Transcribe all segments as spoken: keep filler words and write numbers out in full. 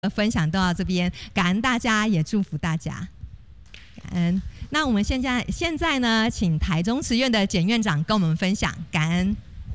分享都到这边，感恩大家，也祝福大家，感恩。那我们现在现在呢，请台中慈院的简院长跟我们分享，感恩。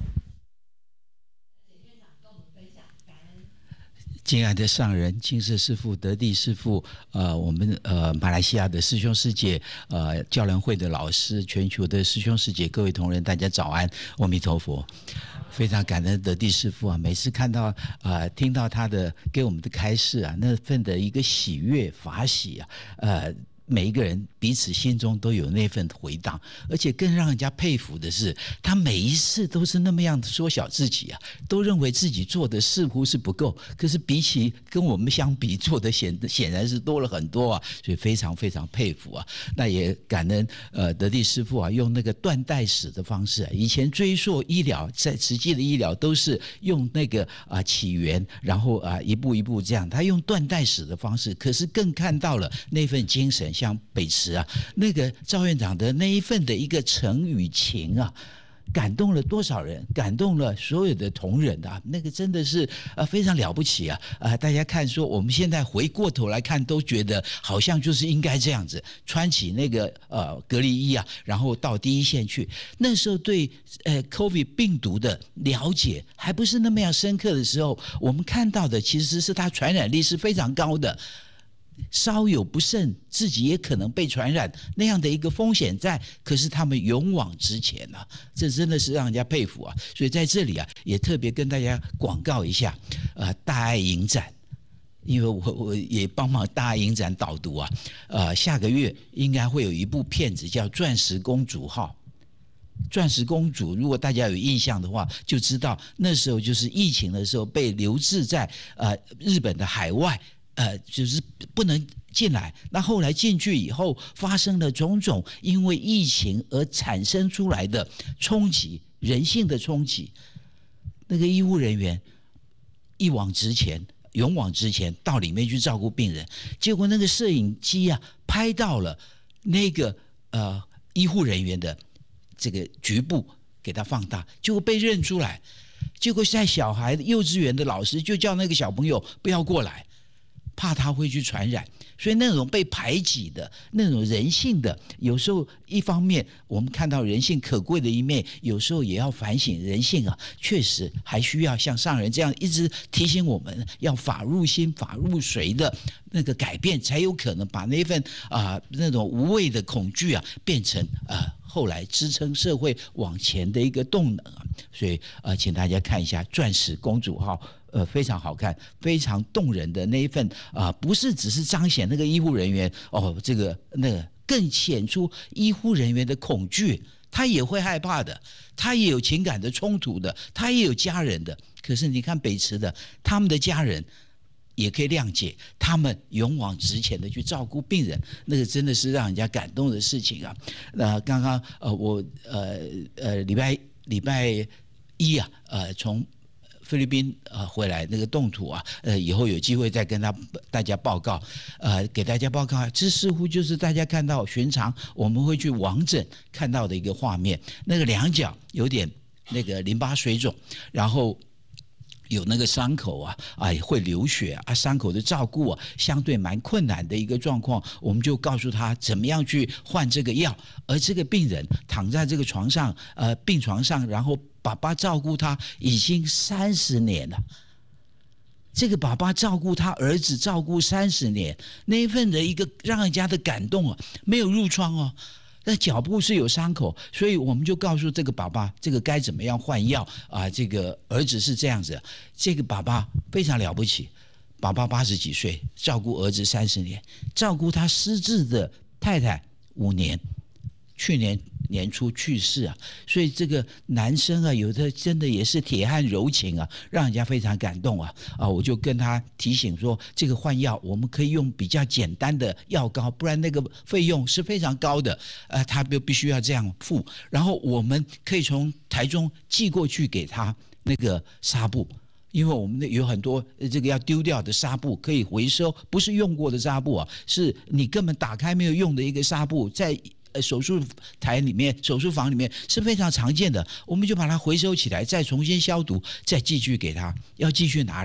敬爱的上人、金色师父、德地师父，呃，我们呃马来西亚的师兄师姐，呃教联会的老师，全球的师兄师姐，各位同仁，大家早安，阿弥陀佛。非常感恩德地师父啊，每次看到啊、呃、听到他的给我们的开示啊，那份的一个喜悦法喜啊，呃。每一个人彼此心中都有那份回荡，而且更让人家佩服的是，他每一次都是那么样的缩小自己啊，都认为自己做的似乎是不够，可是比起跟我们相比，做的显显然是多了很多啊，所以非常非常佩服啊。那也感恩呃德地师父啊，用那个断代史的方式啊，以前追溯医疗，在实际的医疗都是用那个啊起源，然后啊一步一步这样，他用断代史的方式，可是更看到了那份精神。像北池啊，那个赵院长的那一份的一个诚与情啊，感动了多少人？感动了所有的同仁啊，那个真的是呃非常了不起啊！啊、呃，大家看说，我们现在回过头来看，都觉得好像就是应该这样子，穿起那个呃隔离衣啊，然后到第一线去。那时候对呃 COVID 病毒的了解还不是那么样深刻的时候，我们看到的其实是它传染力是非常高的。稍有不慎，自己也可能被传染，那样的一个风险在，可是他们勇往直前啊，这真的是让人家佩服啊！所以在这里啊，也特别跟大家广告一下，呃，大爱影展，因为我我也帮忙大爱影展导读啊，呃，下个月应该会有一部片子叫《钻石公主号》。钻石公主，如果大家有印象的话，就知道那时候就是疫情的时候被留置在呃日本的海外。呃，就是不能进来。那后来进去以后，发生了种种因为疫情而产生出来的冲击，人性的冲击。那个医护人员一往直前，勇往直前，到里面去照顾病人。结果那个摄影机啊，拍到了那个呃医护人员的这个局部，给他放大，结果被认出来。结果在小孩幼稚园的老师就叫那个小朋友不要过来。怕他会去传染，所以那种被排挤的那种人性的，有时候一方面我们看到人性可贵的一面，有时候也要反省人性啊，确实还需要像上人这样一直提醒我们，要法入心、法入髓的那个改变，才有可能把那份啊、呃、那种无谓的恐惧啊，变成啊。呃后来支撑社会往前的一个动能啊，所以呃，请大家看一下《钻石公主号》，呃，非常好看，非常动人的那一份啊、呃，不是只是彰显那个医护人员哦，这个那个更显出医护人员的恐惧，他也会害怕的，他也有情感的冲突的，他也有家人的。可是你看北池的，他们的家人。也可以谅解，他们勇往直前的去照顾病人，那个真的是让人家感动的事情啊。那刚刚呃我呃呃礼拜礼拜一啊呃从菲律宾呃回来那个动土啊，呃以后有机会再跟他大家报告，呃给大家报告，这似乎就是大家看到寻常我们会去往诊看到的一个画面，那个两脚有点那个淋巴水肿，然后。有那个伤口啊，啊会流血啊，伤口的照顾啊，相对蛮困难的一个状况，我们就告诉他怎么样去换这个药，而这个病人躺在这个床上，呃，病床上，然后爸爸照顾他已经三十年了。这个爸爸照顾他儿子照顾三十年，那一份的一个让人家的感动啊，没有褥疮哦。那脚部是有伤口，所以我们就告诉这个爸爸，这个该怎么样换药啊？这个儿子是这样子，这个爸爸非常了不起，爸爸八十几岁，照顾儿子三十年，照顾他失智的太太五年，去年年初去世啊，所以这个男生啊，有的真的也是铁汉柔情啊，让人家非常感动啊啊！我就跟他提醒说，这个换药我们可以用比较简单的药膏，不然那个费用是非常高的，呃，他就必须要这样付。然后我们可以从台中寄过去给他那个纱布。因为我们有很多这个要丢掉的纱布可以回收，不是用过的纱布啊，是你根本打开没有用的一个纱布，在手术台里面、手术房里面是非常常见的，我们就把它回收起来，再重新消毒，再寄去给他。要寄去哪里？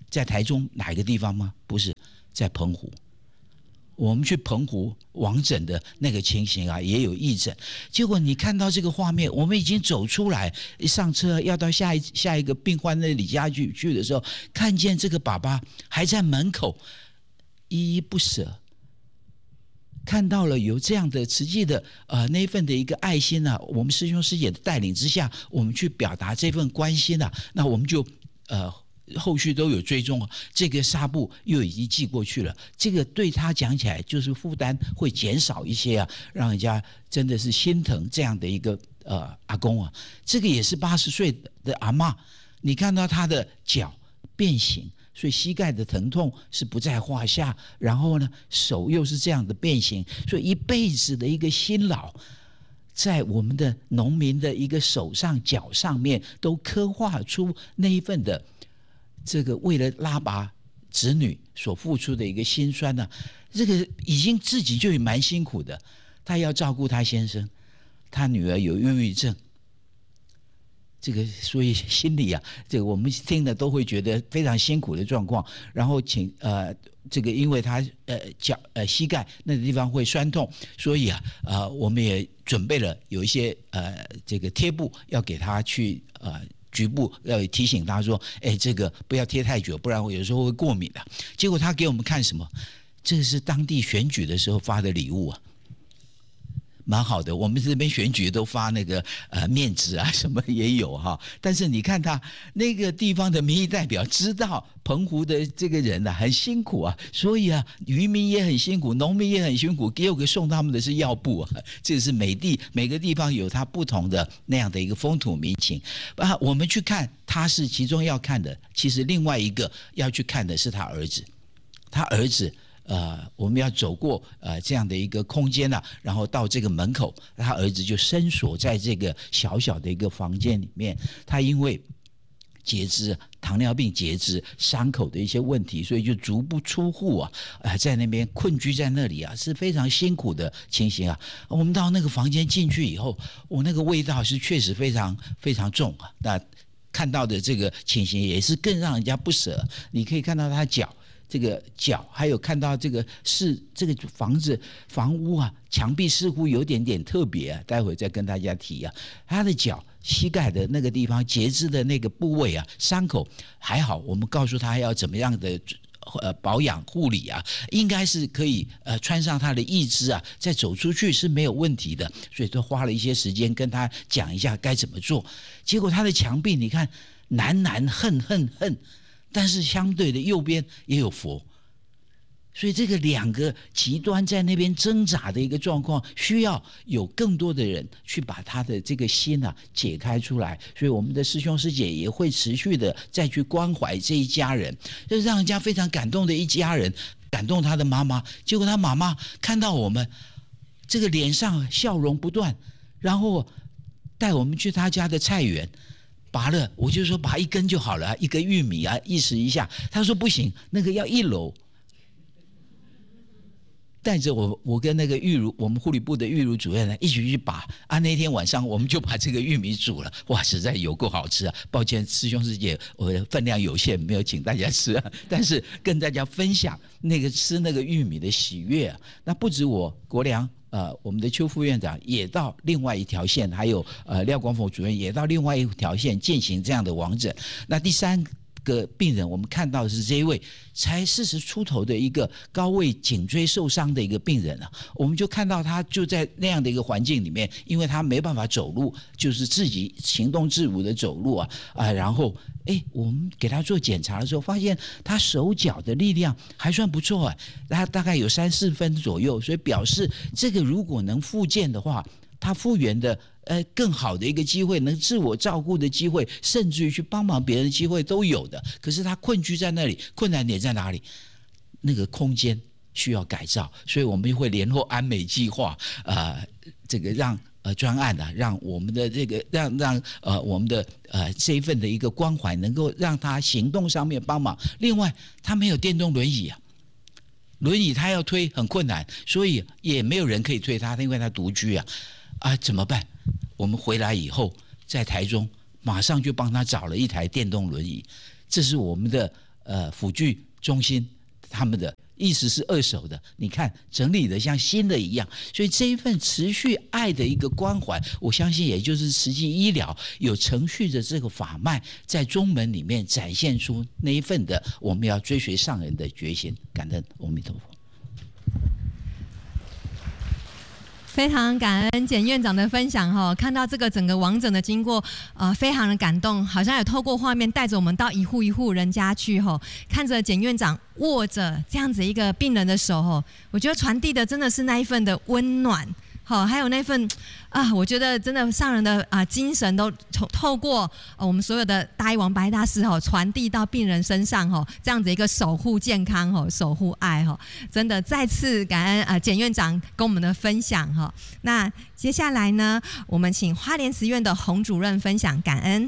在台中哪一个地方吗？不是，在澎湖。我们去澎湖往诊的那个情形啊，也有义诊。结果你看到这个画面，我们已经走出来，一上车要到下一下一个病患那里家去去的时候，看见这个爸爸还在门口依依不舍。看到了有这样的实际的呃那一份的一个爱心啊，我们师兄师姐的带领之下，我们去表达这份关心啊，那我们就呃后续都有追踪啊，这个纱布又已经寄过去了，这个对他讲起来就是负担会减少一些啊，让人家真的是心疼这样的一个呃阿公啊，这个也是八十岁的阿嬷，你看到他的脚变形。所以膝盖的疼痛是不在话下，然后呢，手又是这样的变形，所以一辈子的一个辛劳，在我们的农民的一个手上、脚上面，都刻画出那一份的这个为了拉拔子女所付出的一个辛酸呢、啊。这个已经自己就蛮辛苦的，他要照顾他先生，他女儿有忧郁症。这个所以心里啊，这个我们听了都会觉得非常辛苦的状况。然后请呃，这个因为他呃脚呃膝盖那个地方会酸痛，所以啊呃我们也准备了有一些呃这个贴布要给他去呃局部要提醒他说，哎，这个不要贴太久，不然我有时候会过敏的、啊。结果他给我们看什么？这个是当地选举的时候发的礼物啊。蛮好的，我们这边选举都发那个呃面纸啊，什么也有哈。但是你看他那个地方的民意代表知道澎湖的这个人啊很辛苦啊，所以啊渔民也很辛苦，农民也很辛苦，给有个送他们的是药布啊。这是每地每个地方有它不同的那样的一个风土民情啊。我们去看他是其中要看的，其实另外一个要去看的是他儿子，他儿子。呃，我们要走过呃这样的一个空间啊，然后到这个门口，他儿子就深锁在这个小小的一个房间里面。他因为截肢、糖尿病截肢、伤口的一些问题，所以就足不出户啊，呃，在那边困居在那里啊，是非常辛苦的情形啊。我们到那个房间进去以后，我那个味道是确实非常非常重啊。那看到的这个情形也是更让人家不舍。你可以看到他脚。这个脚还有看到这个是这个房子房屋啊，墙壁似乎有点点特别啊，待会再跟大家提啊。他的脚膝盖的那个地方截肢的那个部位啊，伤口还好，我们告诉他要怎么样的呃保养护理啊，应该是可以呃穿上他的义肢啊，再走出去是没有问题的，所以都花了一些时间跟他讲一下该怎么做。结果他的墙壁你看难难恨恨恨。但是相对的右边也有佛，所以这个两个极端在那边挣扎的一个状况，需要有更多的人去把他的这个心啊解开出来。所以我们的师兄师姐也会持续的再去关怀这一家人，这让人家非常感动的一家人，感动他的妈妈。结果他妈妈看到我们这个脸上笑容不断，然后带我们去他家的菜园。拔了，我就说拔一根就好了，一根玉米啊，意思一下。他说不行，那个要一篓。带着我，我跟那个玉如，我们护理部的玉如主任呢，一起去拔啊。那天晚上我们就把这个玉米煮了，哇，实在有够好吃啊！抱歉，师兄师姐，我的分量有限，没有请大家吃啊。但是跟大家分享那个吃那个玉米的喜悦啊。那不止我国良。呃，我们的邱副院长也到另外一条线，还有呃廖光凤主任也到另外一条线进行这样的往诊。那第三个病人，我们看到的是这一位才四十出头的一个高位颈椎受伤的一个病人啊，我们就看到他就在那样的一个环境里面，因为他没办法走路，就是自己行动自如的走路啊啊，然后哎，我们给他做检查的时候，发现他手脚的力量还算不错啊，他大概有三四分左右，所以表示这个如果能复健的话，他复原的呃更好的一个机会，能自我照顾的机会，甚至于去帮忙别人的机会都有的。可是他困居在那里，困难点在哪里？那个空间需要改造，所以我们会联络安美计划，呃，这个让。呃，专案啊，让我们的这个让让呃我们的呃这一份的一个关怀，能够让他行动上面帮忙。另外，他没有电动轮椅啊，轮椅他要推很困难，所以也没有人可以推他，因为他独居啊啊，怎么办？我们回来以后，在台中马上就帮他找了一台电动轮椅，这是我们的呃辅具中心他们的。意思是二手的，你看整理的像新的一样，所以这一份持续爱的一个关怀，我相信也就是慈济医疗有程序的这个法脉，在中门里面展现出那一份的我们要追随上人的决心。感恩阿弥陀佛。 非常感恩简院长的分享哈，看到这个整个完整的经过，呃，非常的感动，好像也透过画面带着我们到一户一户人家去哈，看着简院长握着这样子一个病人的手哈，我觉得传递的真的是那一份的温暖。好，还有那份啊，我觉得真的上人的啊精神都透透过、呃、我们所有的大医王白大师哈，传递到病人身上哈，这样子一个守护健康哈，守护爱哈，真的再次感恩啊简院长跟我们的分享哈。那接下来呢，我们请花莲慈院的洪主任分享感恩。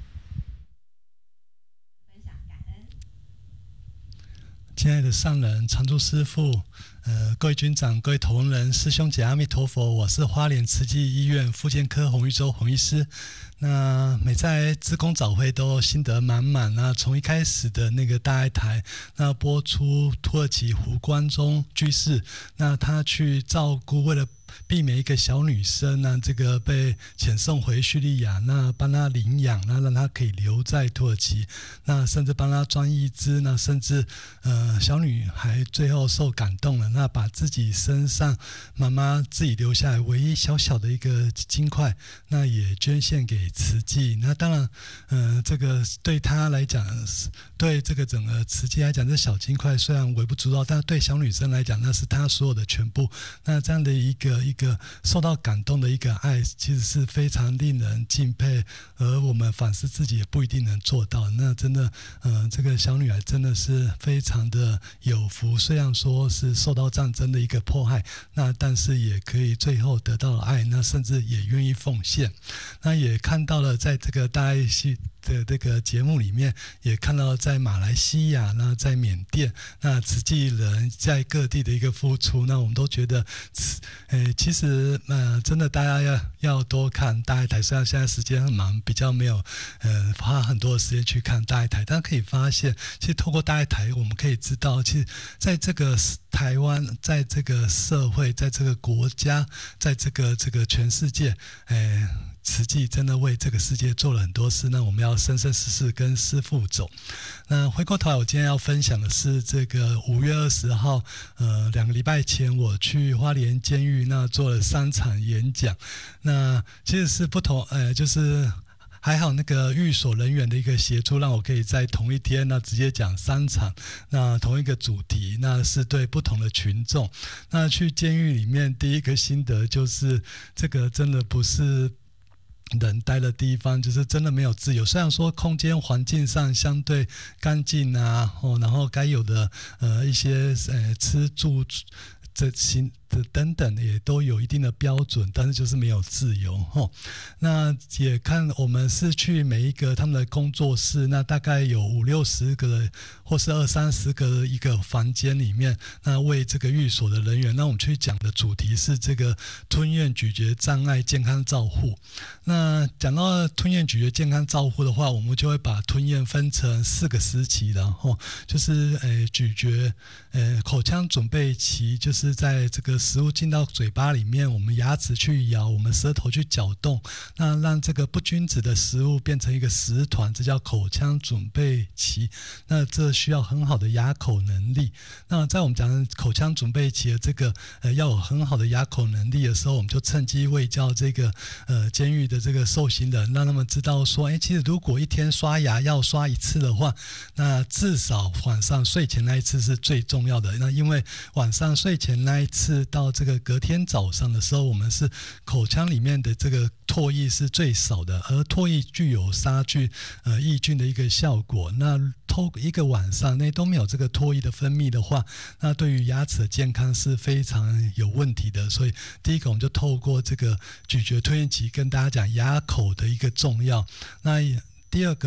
亲爱的上人、常住师父、呃，各位军长、各位同仁、师兄姐，阿弥陀佛！我是花莲慈济医院复健科洪玉洲洪医师。那每在志工早会都心得满满。那从一开始的那个大爱台，那播出土耳其胡关中居士，那他去照顾，为了避免一个小女生呢，这个被遣送回叙利亚，那帮她领养，那让她可以留在土耳其，那甚至帮她装义肢，那甚至呃小女孩最后受感动了，那把自己身上妈妈自己留下来唯一小小的一个金块，那也捐献给慈济。那当然，呃，这个对她来讲，对这个整个慈济来讲，这小金块虽然微不足道，但对小女生来讲，那是她所有的全部。那这样的一个一个受到感动的一个爱，其实是非常令人敬佩，而我们反思自己也不一定能做到。那真的，呃，这个小女孩真的是非常的有福，虽然说是受到战争的一个迫害，那但是也可以最后得到了爱，那甚至也愿意奉献。那也看到了在这个大爱系的这个节目里面，也看到在马来西亚，那在缅甸，那慈济人在各地的一个付出，那我们都觉得，呃，其实呃，真的大家要要多看大爱台。虽然现在时间很忙，比较没有呃花很多的时间去看大爱台，但可以发现，其实透过大爱台，我们可以知道，其实在这个台湾，在这个社会，在这个国家，在这个这个全世界，呃。慈济真的为这个世界做了很多事，那我们要生生世世跟师父走。那回过头来，我今天要分享的是这个五月二十号，呃，两个礼拜前我去花莲监狱，那做了三场演讲。那其实是不同，呃，就是还好那个寓所人员的一个协助，让我可以在同一天那直接讲三场，那同一个主题，那是对不同的群众。那去监狱里面，第一个心得就是这个真的不是人待的地方，就是真的没有自由。虽然说空间环境上相对干净啊，哦，然后该有的呃一些呃吃住这行的等等也都有一定的标准，但是就是没有自由吼。那也看我们是去每一个他们的工作室，那大概有五六十个或是二三十个一个房间里面，那为这个寓所的人员，那我们去讲的主题是这个吞咽咀嚼障碍健康照护。那讲到吞咽咀嚼健康照护的话，我们就会把吞咽分成四个时期，然后就是呃咀嚼呃口腔准备期，就是在这个食物进到嘴巴里面，我们牙齿去咬，我们舌头去搅动，那让这个不均质的食物变成一个食团，这叫口腔准备期。那这需要很好的牙口能力。那在我们讲口腔准备期的这个呃要有很好的牙口能力的时候，我们就趁机卫教这个呃监狱的这个受刑人，让他们知道说，哎，其实如果一天刷牙要刷一次的话，那至少晚上睡前那一次是最重要的。那因为晚上睡前那一次到这个隔天早上的时候，我们是口腔里面的这个唾液是最少的，而唾液具有杀菌呃抑菌的一个效果。那透一个晚上内都没有这个唾液的分泌的话，那对于牙齿的健康是非常有问题的。所以第一个我们就透过这个咀嚼吞咽期跟大家讲牙口的一个重要。那第二个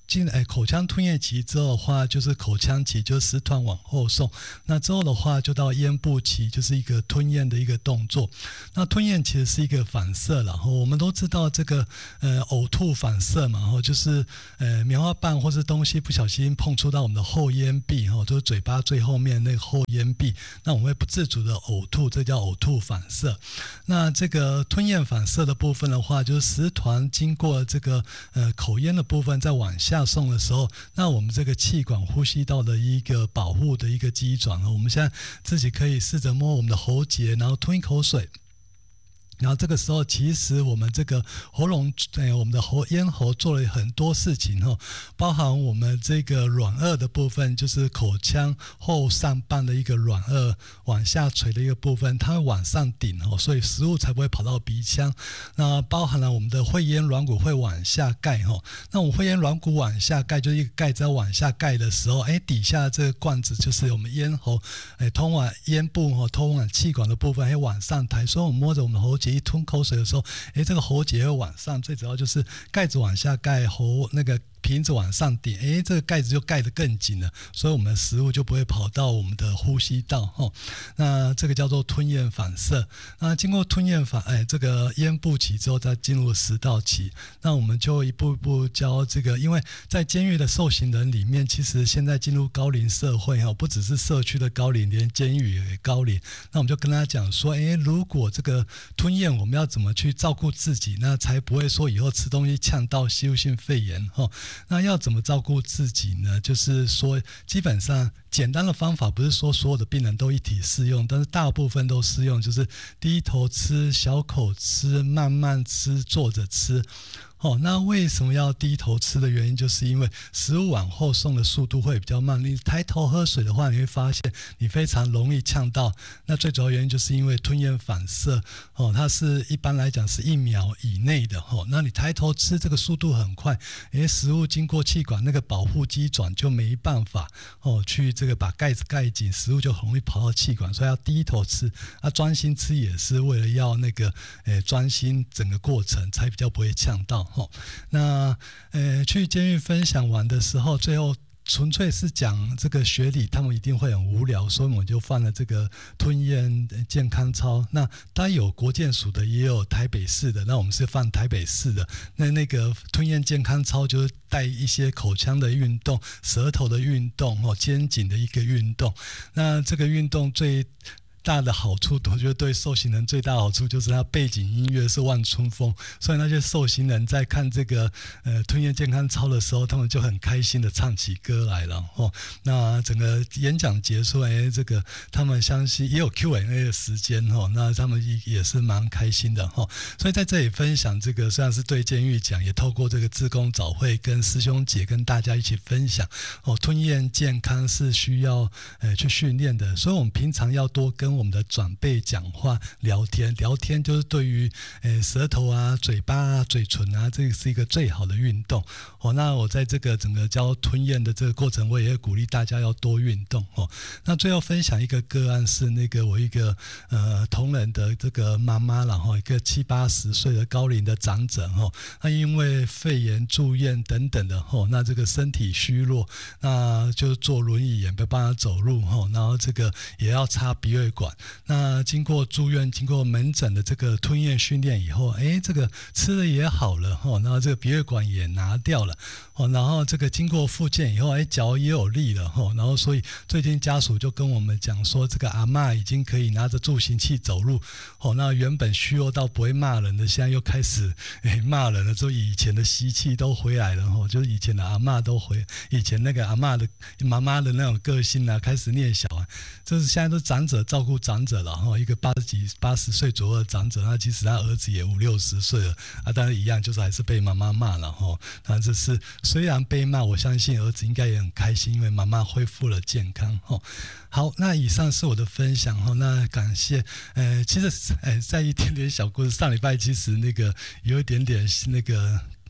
进诶口腔吞咽期之后的话，就是口腔期，就是食团往后送。那之后的话，就到咽部期，就是一个吞咽的一个动作。那吞咽其实是一个反射，然后我们都知道这个呃呕吐反射嘛，然后就是呃棉花棒或是东西不小心碰触到我们的后咽壁，哈，就是嘴巴最后面那个后咽壁，那我们会不自主的呕吐，这叫呕吐反射。那这个吞咽反射的部分的话，就是食团经过这个呃口咽的部分再往下送的时候，那我们这个气管呼吸道的一个保护的一个机转，我们现在自己可以试着摸我们的喉结，然后吞一口水。然后这个时候，其实我们这个喉咙，哎，我们的喉咽喉做了很多事情哈，包含我们这个软腭的部分，就是口腔后上半的一个软腭往下垂的一个部分，它会往上顶哦，所以食物才不会跑到鼻腔。那包含了我们的会咽软骨会往下盖哈，那我们会咽软骨往下盖，就是一个盖子要往下盖的时候，哎，底下这个罐子就是我们咽喉，哎，通往咽部哦，通往气管的部分，哎，往上抬，所以我们摸着我们的喉结。一吞口水的时候，哎，这个喉结会往上，最主要就是盖子往下盖，喉那个瓶子往上顶，哎，这个盖子就盖得更紧了，所以我们的食物就不会跑到我们的呼吸道哦。那这个叫做吞咽反射。那经过吞咽反，哎，这个咽部期之后，再进入食道期。那我们就一步一步教这个，因为在监狱的受刑人里面，其实现在进入高龄社会哈，不只是社区的高龄，连监狱也高龄。那我们就跟他讲说，哎，如果这个吞咽，我们要怎么去照顾自己，那才不会说以后吃东西呛到吸入性肺炎哈。那要怎么照顾自己呢？就是说，基本上简单的方法不是说所有的病人都一体适用，但是大部分都适用，就是低头吃、小口吃、慢慢吃、坐着吃。哦，那为什么要低头吃的原因，就是因为食物往后送的速度会比较慢。你抬头喝水的话，你会发现你非常容易呛到。那最主要原因就是因为吞咽反射，哦，它是一般来讲是一秒以内的。哦，那你抬头吃这个速度很快，诶，食物经过气管那个保护机转就没办法哦去这个把盖子盖紧，食物就很容易跑到气管，所以要低头吃。啊，专心吃也是为了要那个诶专心整个过程，才比较不会呛到。哦，那呃，去监狱分享完的时候，最后纯粹是讲这个学理，他们一定会很无聊，所以我们就放了这个吞咽健康操。那它有国健署的，也有台北市的，那我们是放台北市的。那那个吞咽健康操就是带一些口腔的运动、舌头的运动、哦，肩颈的一个运动。那这个运动最大的好处，我觉得对受刑人最大的好处就是它背景音乐是望春风，所以那些受刑人在看这个呃吞咽健康操的时候，他们就很开心的唱起歌来了哦。那整个演讲结束，哎，这个他们相信也有 Q and A 的时间哦，那他们也是蛮开心的哦。所以在这里分享这个，虽然是对监狱讲，也透过这个志工早会跟师兄姐跟大家一起分享哦。吞咽健康是需要呃去训练的，所以我们平常要多跟我们的长辈讲话聊天，聊天就是对于呃舌头啊、嘴巴啊、嘴唇啊，这个是一个最好的运动哦。那我在这个整个教吞咽的这个过程，我也会鼓励大家要多运动哦。那最后分享一个个案是那个我一个呃同仁的这个妈妈啦哈，一个七八十岁的高龄的长者哈，那因为肺炎住院等等的哈，那这个身体虚弱，那就坐轮椅也没办法走路哈，然后这个也要插鼻胃管。那经过住院、经过门诊的这个吞咽训练以后，哎，这个吃的也好了哈，然后这个鼻胃管也拿掉了哦，然后这个经过复健以后，哎，脚也有力了哈，然后所以最近家属就跟我们讲说，这个阿嬷已经可以拿着助行器走路哦，那原本虚弱到不会骂人的，现在又开始哎骂人了，就以前的习气都回来了哈，就是以前的阿嬷都回，以前那个阿嬷的妈妈的那种个性啊，开始念小啊，就是现在都长者照顾长者了哈，一个八十几、八十岁左右的长者，那其实他儿子也五六十岁了啊，当然一样，就是还是被妈妈骂了哈。那这是虽然被骂，我相信儿子应该也很开心，因为妈妈恢复了健康哈。好，那以上是我的分享哈，那感谢，呃，其实呃，在一点点小故事，上礼拜其实那个有一点点那个。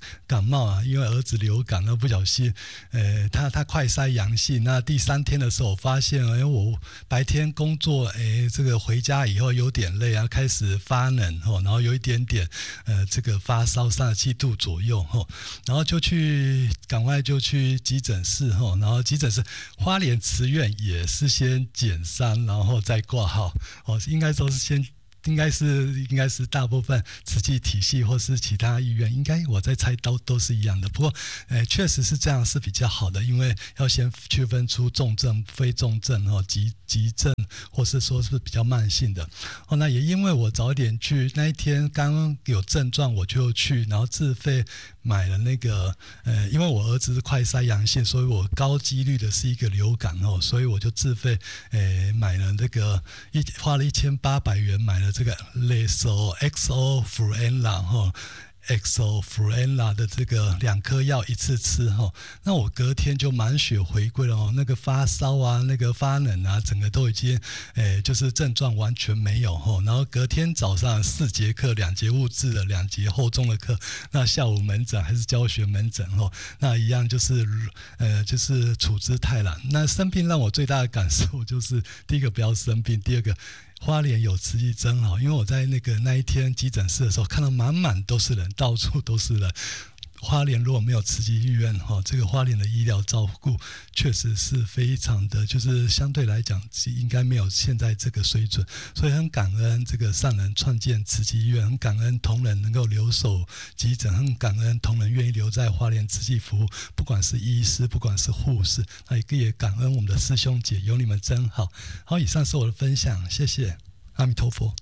感冒啊，因为儿子流感，然后不小心，呃，他他快筛阳性。那第三天的时候，我发现，哎，我白天工作，哎，这个回家以后有点累啊，开始发冷哦，然后有一点点，呃，这个发烧三十七度左右哦，然后就去赶快就去急诊室哦，然后急诊室花莲慈院也是先检伤，然后再挂号哦，应该都是先。应该是应该是大部分慈济体系或是其他医院，应该我在猜都都是一样的。不过，呃，确实是这样是比较好的，因为要先区分出重症、非重症哦，急急症或是说是比较慢性的哦。那也因为我早点去，那一天刚刚有症状我就去，然后自费买了那个呃，因为我儿子是快筛阳性，所以我高几率的是一个流感哦，所以我就自费呃买了那个一花了一千八百元买了这个 Lexofluenza 哈。Exofluenza 的这个两颗药一次吃哈，那我隔天就满血回归了哦，那个发烧啊，那个发冷啊，整个都已经诶就是症状完全没有哈，然后隔天早上四节课，两节物质的，两节后中的课，那下午门诊还是教学门诊哈，那一样就是呃就是处之泰然。那生病让我最大的感受就是第一个不要生病，第二个。花莲有慈济真好，因为我在那个那一天急诊室的时候，看到满满都是人，到处都是人。花莲如果没有慈济医院哈，这个花莲的医疗照顾确实是非常的，就是相对来讲应该没有现在这个水准，所以很感恩这个上人创建慈济医院，很感恩同仁能够留守急诊，很感恩同仁愿意留在花莲慈济服务，不管是医师，不管是护士，那也感恩我们的师兄姐，有你们真好。好，以上是我的分享，谢谢，阿弥陀佛。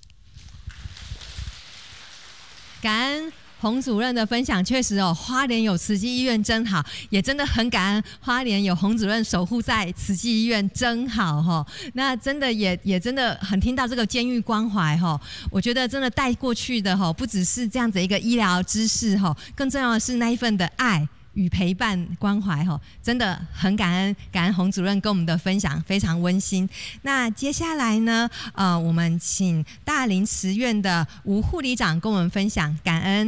感恩洪主任的分享，确实哦，花莲有慈济医院真好，也真的很感恩花莲有洪主任守护在慈济医院真好哈、哦。那真的也也真的很听到这个监狱关怀哈、哦，我觉得真的带过去的哈、哦，不只是这样子一个医疗知识哈、哦，更重要的是那一份的爱与陪伴关怀哈，真的很感恩感恩洪主任跟我们的分享，非常温馨。那接下来呢，呃，我们请大林慈院的吴护理长跟我们分享，感恩。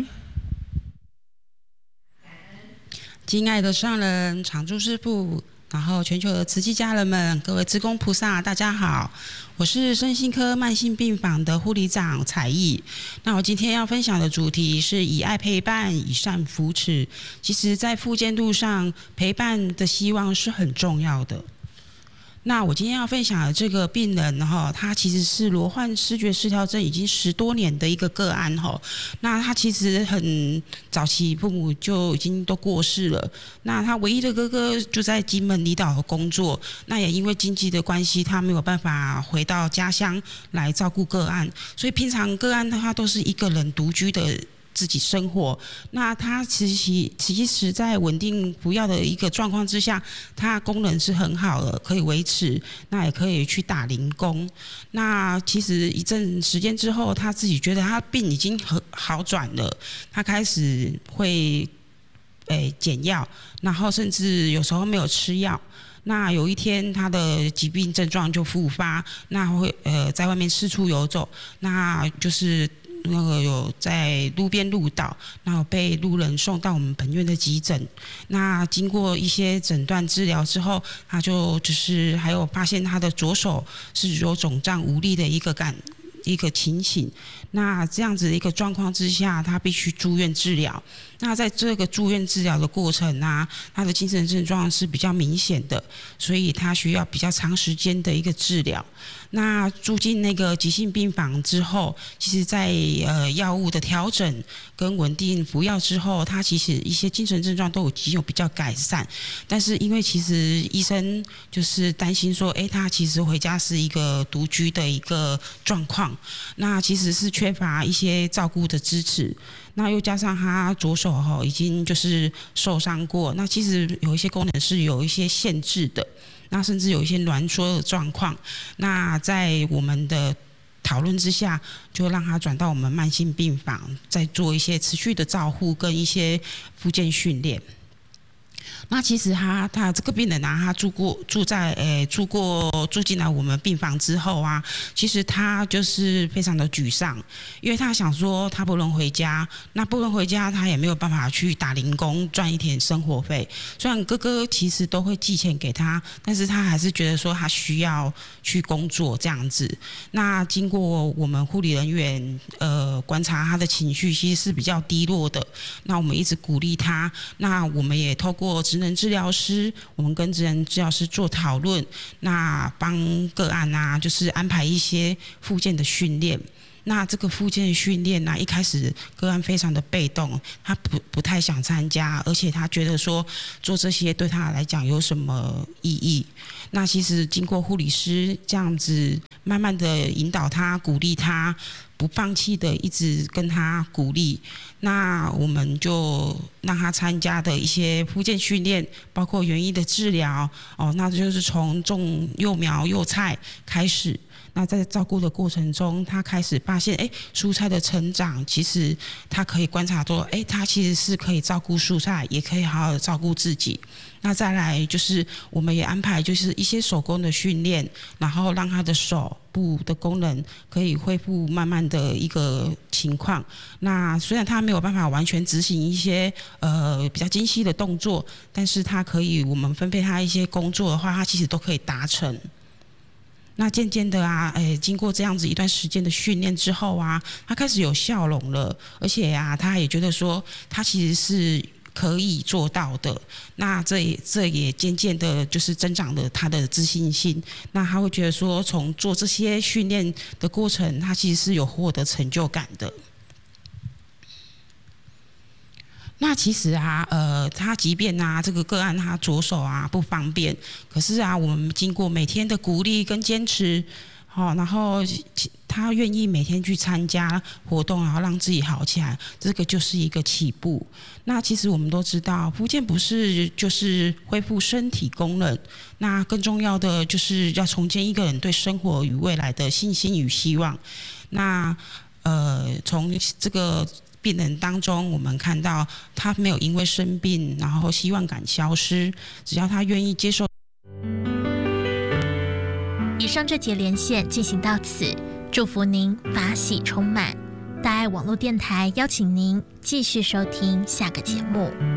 敬爱的上人、常住师父，然后全球的慈济家人们，各位志工菩萨，大家好，我是身心科慢性病房的护理长彩艺。那我今天要分享的主题是以爱陪伴，以善扶持。其实在复健路上，陪伴的希望是很重要的。那我今天要分享的这个病人哈，他其实是罗患思觉失调症已经十多年的一个个案哈。那他其实很早期父母就已经都过世了，那他唯一的哥哥就在金门离岛工作，那也因为经济的关系，他没有办法回到家乡来照顾个案，所以平常个案他都是一个人独居的自己生活。那他其实其实在稳定服药的一个状况之下，他功能是很好的，可以维持，那也可以去打零工。那其实一阵时间之后，他自己觉得他病已经很好转了，他开始会诶减药，然后甚至有时候没有吃药。那有一天他的疾病症状就复发，那会呃在外面四处游走，那就是那个有在路边路倒，然后被路人送到我们本院的急诊。那经过一些诊断治疗之后，他就就是还有发现他的左手是有肿胀无力的一个感一个情形。那这样子的一个状况之下，他必须住院治疗。那在这个住院治疗的过程啊，他的精神症状是比较明显的，所以他需要比较长时间的一个治疗。那住进那个急性病房之后，其实在呃药物的调整跟稳定服药之后，他其实一些精神症状都已经有比较改善。但是因为其实医生就是担心说，哎，他其实回家是一个独居的一个状况，那其实是缺乏一些照顾的支持。那又加上他左手哈已经就是受伤过，那其实有一些功能是有一些限制的，那甚至有一些挛缩的状况。那在我们的讨论之下，就让他转到我们慢性病房，再做一些持续的照护跟一些复健训练。 那其实他他这个病人啊，他住过住在诶住过住进来我们病房之后啊，其实他就是非常的沮丧，因为他想说他不能回家，那不能回家，他也没有办法去打零工赚一点生活费。虽然哥哥其实都会寄钱给他，但是他还是觉得说他需要去工作这样子。那经过我们护理人员呃观察他的情绪，其实是比较低落的。那我们一直鼓励他，那我们也透过职能治疗师，我们跟职能治疗师做讨论，那帮个案啊，就是安排一些复健的训练。那这个复健训练呢，一开始个案非常的被动，他不不太想参加，而且他觉得说做这些对他来讲有什么意义？那其实经过护理师这样子慢慢的引导他、鼓励他，不放弃的一直跟他鼓励，那我们就让他参加的一些复健训练，包括园艺的治疗哦，那就是从种幼苗幼菜开始。那在照顾的过程中，他开始发现，哎，蔬菜的成长，其实他可以观察说，哎，他其实是可以照顾蔬菜，也可以好好的照顾自己。那再来就是，我们也安排就是一些手工的训练，然后让他的手部的功能可以恢复慢慢的一个情况。那虽然他没有办法完全执行一些呃比较精细的动作，但是他可以，我们分配他一些工作的话，他其实都可以达成。那渐渐的啊，诶，经过这样子一段时间的训练之后啊，他开始有笑容了，而且啊，他也觉得说，他其实是可以做到的。那这也这也渐渐的，就是增长了他的自信心。那他会觉得说，从做这些训练的过程，他其实是有获得成就感的。那其实啊，呃，他即便啊这个个案他左手啊不方便，可是啊，我们经过每天的鼓励跟坚持，好、哦，然后他愿意每天去参加活动，然后让自己好起来，这个就是一个起步。那其实我们都知道，复健不是就是恢复身体功能，那更重要的就是要重建一个人对生活与未来的信心与希望。那呃，从这个病人当中，我们看到他没有因为生病，然后希望感消失，只要他愿意接受。 以上这节连线进行到此，祝福您法喜充满。大爱网络电台邀请您继续收听下个节目。